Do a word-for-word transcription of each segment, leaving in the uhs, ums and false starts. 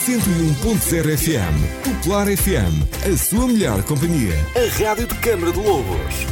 cento e um ponto zero F M. Popular F M, a sua melhor companhia. A rádio de Câmara de Lobos.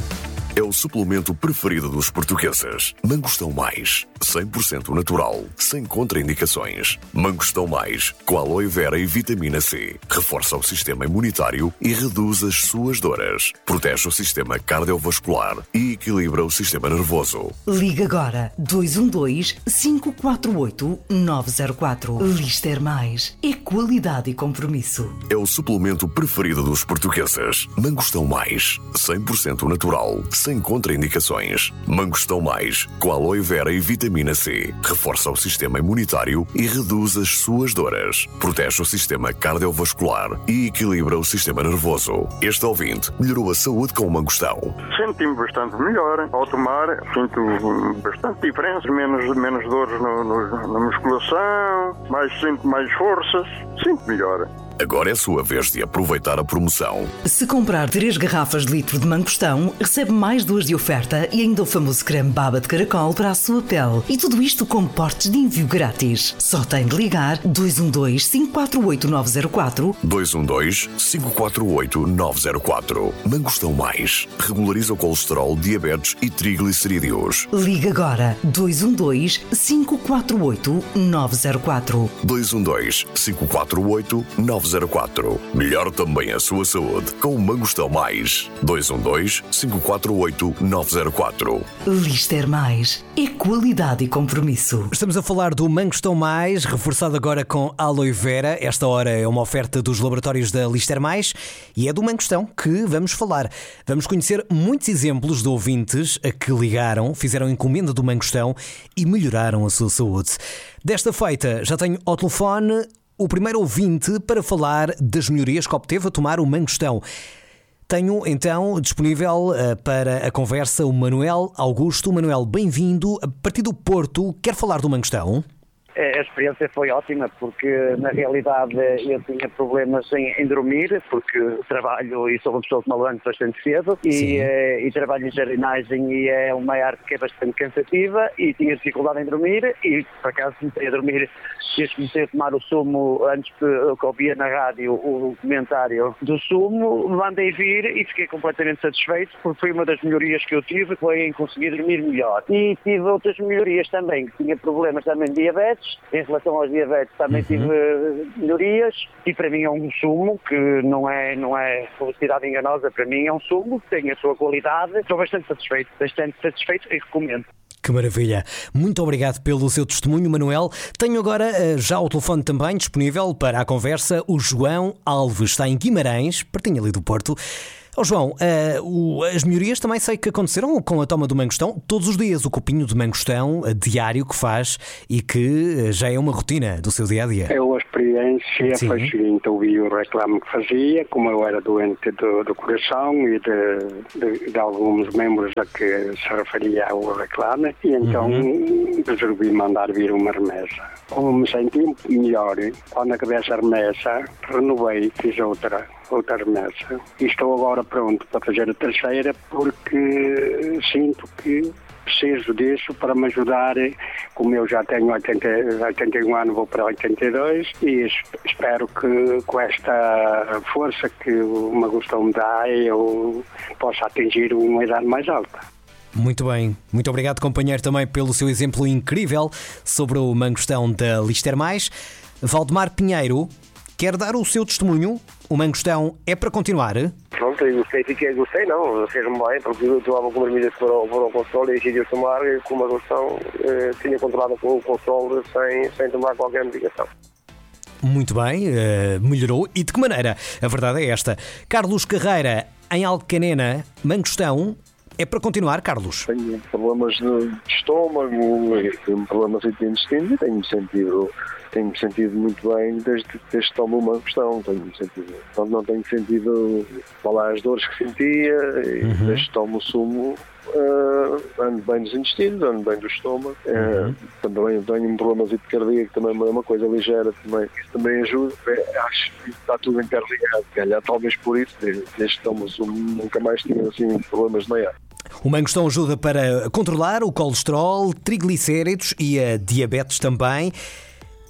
É o suplemento preferido dos portugueses. Mangostão Mais, cem por cento natural, sem contraindicações. Mangostão Mais, com aloe vera e vitamina C. Reforça o sistema imunitário e reduz as suas dores. Protege o sistema cardiovascular e equilibra o sistema nervoso. Liga agora dois um dois, cinco quatro oito, nove zero quatro. Lister Mais. É qualidade e compromisso. É o suplemento preferido dos portugueses. Mangostão Mais, cem por cento natural, sem contraindicações. Mangostão Mais, com aloe vera e vitamina C. Reforça o sistema imunitário e reduz as suas dores. Protege o sistema cardiovascular e equilibra o sistema nervoso. Este ouvinte melhorou a saúde com o mangostão. Senti-me bastante melhor. Ao tomar, sinto bastante diferença. Menos, menos dores no, no, na musculação, mais, sinto mais forças. Sinto melhor. Agora é a sua vez de aproveitar a promoção. Se comprar três garrafas de litro de mangostão, recebe mais duas de oferta e ainda o famoso creme baba de caracol para a sua pele. E tudo isto com portes de envio grátis. Só tem de ligar dois um dois, cinco quatro oito, nove zero quatro. dois um dois, cinco quatro oito, nove zero quatro. Mangostão Mais. Regulariza o colesterol, diabetes e triglicerídeos. Liga agora dois um dois, cinco quatro oito, nove zero quatro. dois um dois, cinco quatro oito, nove zero quatro. Melhor também a sua saúde com o Mangostão Mais. dois um dois, cinco quatro oito, nove zero quatro. Lister Mais. É qualidade e compromisso. Estamos a falar do Mangostão Mais, reforçado agora com aloe vera. Esta hora é uma oferta dos laboratórios da Lister Mais e é do Mangostão que vamos falar. Vamos conhecer muitos exemplos de ouvintes a que ligaram, fizeram encomenda do Mangostão e melhoraram a sua saúde. Desta feita, já tenho ao telefone o primeiro ouvinte para falar das melhorias que obteve a tomar o Mangostão. Tenho então disponível uh, para a conversa o Manuel Augusto. Manuel, bem-vindo. A partir do Porto, quer falar do Mangostão? A experiência foi ótima porque, na realidade, eu tinha problemas em, em dormir, porque trabalho e sou uma pessoa que me levanto bastante cedo e, e trabalho em jardinagem e é uma arte que é bastante cansativa e tinha dificuldade em dormir e, por acaso, comecei a dormir desde que comecei a tomar o sumo, antes que eu ouvia na rádio o comentário do sumo, mandei vir e fiquei completamente satisfeito porque foi uma das melhorias que eu tive, foi em conseguir dormir melhor. E tive outras melhorias também, que tinha problemas também de diabetes. Em relação aos diabetes também uhum. tive melhorias e para mim é um sumo que não é, não é publicidade enganosa, para mim é um sumo que tem a sua qualidade. Estou bastante satisfeito, bastante satisfeito e recomendo. Que maravilha. Muito obrigado pelo seu testemunho, Manuel. Tenho agora já o telefone também disponível para a conversa. O João Alves está em Guimarães, pertinho ali do Porto. Oh, João, uh, o, as melhorias também sei que aconteceram com a toma do Mangostão. Todos os dias o copinho de Mangostão uh, diário que faz e que uh, já é uma rotina do seu dia-a-dia. Eu, a experiência Sim. foi a seguinte, ouvi o reclame que fazia, como eu era doente do, do coração e de, de, de alguns membros a que se referia ao reclame, e então uhum. resolvi mandar vir uma remessa. Como me senti melhor, quando acabei essa remessa, renovei, fiz outra. outra remessa. E estou agora pronto para fazer a terceira porque sinto que preciso disso para me ajudar, como eu já tenho oitenta, oitenta e um anos, vou para oitenta e dois e espero que com esta força que o Mangostão me dá eu possa atingir uma idade mais alta. Muito bem, muito obrigado, companheiro, também pelo seu exemplo incrível sobre o Mangostão da Lister Mais. Valdemar Pinheiro quer dar o seu testemunho. O Mangostão é para continuar? Pronto, eu gostei, fiquei, gostei não, fez-me bem, porque eu tomava com medidas para o console e decidi tomar, e com uma Mangostão eh, tinha controlado com o console sem, sem tomar qualquer medicação. Muito bem, uh, melhorou. E de que maneira? A verdade é esta. Carlos Carreira, em Alcanena, Mangostão é para continuar, Carlos? Tenho problemas de estômago, tenho problemas de intestino e tenho-me sentido, tenho sentido muito bem desde, desde que tomo uma questão. Tenho sentido, não, não tenho sentido falar as dores que sentia e uhum. desde que tomo o sumo. Uh, ando bem dos intestinos, ando bem do estômago. Uh, uhum. Também tenho um problema de cardíaco, também é uma coisa ligeira, também, isso também ajuda. É, acho que está tudo interligado. Calhar, talvez por isso, desde, desde que tomo o sumo, nunca mais tive assim, problemas maiores. O Mangostão ajuda para controlar o colesterol, triglicéridos e a diabetes também.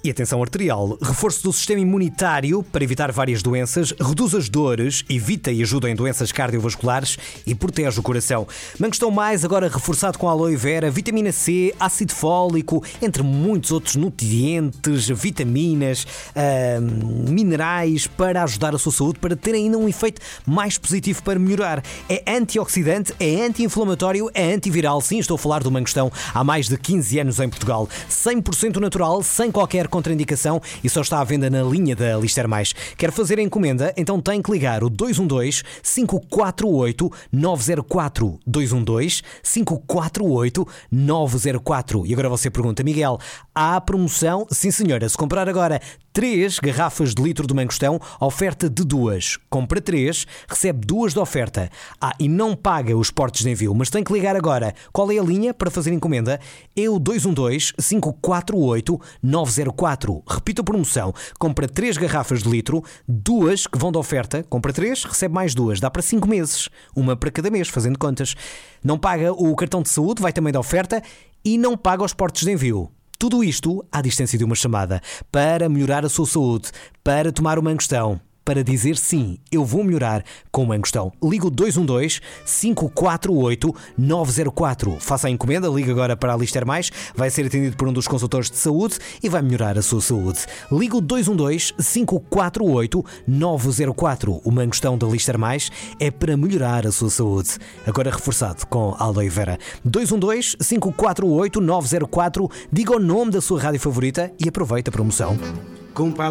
e a tensão arterial. Reforço do sistema imunitário para evitar várias doenças, reduz as dores, evita e ajuda em doenças cardiovasculares e protege o coração. Mangostão Mais, agora reforçado com aloe vera, vitamina C, ácido fólico, entre muitos outros nutrientes, vitaminas, uh, minerais para ajudar a sua saúde, para ter ainda um efeito mais positivo para melhorar. É antioxidante, é anti-inflamatório, é antiviral. Sim, estou a falar do mangostão há mais de quinze anos em Portugal. cem por cento natural, sem qualquer contraindicação e só está à venda na linha da Lister Mais. Quer fazer a encomenda? Então tem que ligar o dois um dois, cinco quatro oito, nove zero quatro. dois um dois, cinco quatro oito, nove zero quatro. E agora você pergunta, Miguel, há promoção? Sim, senhora. Se comprar agora três garrafas de litro de mangostão, oferta de duas. Compra três, recebe duas de oferta. Ah, e não paga os portos de envio, mas tem que ligar agora. Qual é a linha para fazer encomenda? É o dois um dois, cinco quatro oito, nove zero quatro. Repito a promoção. Compra três garrafas de litro, duas que vão de oferta. Compra três, recebe mais duas. Dá para cinco meses. Uma para cada mês, fazendo contas. Não paga o cartão de saúde, vai também de oferta. E não paga os portos de envio. Tudo isto à distância de uma chamada, para melhorar a sua saúde, para tomar o mangostão, para dizer sim, eu vou melhorar com o mangostão. Liga o dois um dois, cinco quatro oito, nove zero quatro. Faça a encomenda, liga agora para a Lister Mais, vai ser atendido por um dos consultores de saúde e vai melhorar a sua saúde. Liga o dois um dois, cinco quatro oito, nove zero quatro. O mangostão da Lister Mais é para melhorar a sua saúde. Agora reforçado com aloe vera. dois um dois, cinco quatro oito, nove zero quatro. Diga o nome da sua rádio favorita e aproveita a promoção.